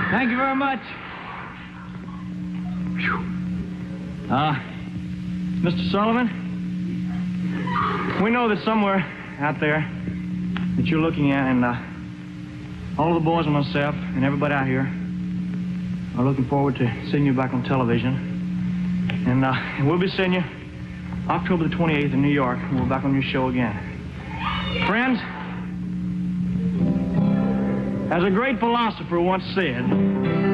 Thank you very much. Mr. Sullivan, we know that somewhere out there that you're looking at, and all of the boys and myself and everybody out here are looking forward to seeing you back on television. And we'll be seeing you October the 28th in New York. We'll be back on your show again. Friends, as a great philosopher once said,